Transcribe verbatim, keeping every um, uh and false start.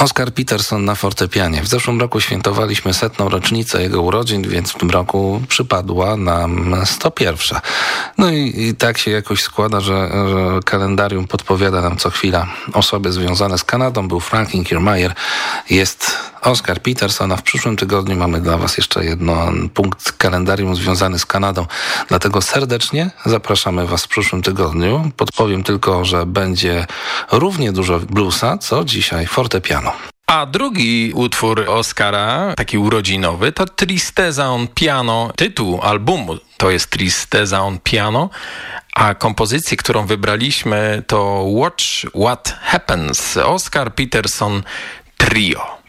Oscar Peterson na fortepianie. W zeszłym roku świętowaliśmy setną rocznicę jego urodzin, więc w tym roku przypadła nam sto pierwsza. No i, i tak się jakoś składa, że, że kalendarium podpowiada nam co chwila osoby związane z Kanadą. Był Franklin Kiermaier, jest Oscar Peterson, a w przyszłym tygodniu mamy dla Was jeszcze jeden punkt kalendarium związany z Kanadą. Dlatego serdecznie zapraszamy Was w przyszłym tygodniu. Podpowiem tylko, że będzie równie dużo bluesa, co dzisiaj fortepiano. A drugi utwór Oscara, taki urodzinowy, to Tristeza on Piano. Tytuł albumu to jest Tristeza on Piano, a kompozycję, którą wybraliśmy, to Watch What Happens. Oscar Peterson Trio.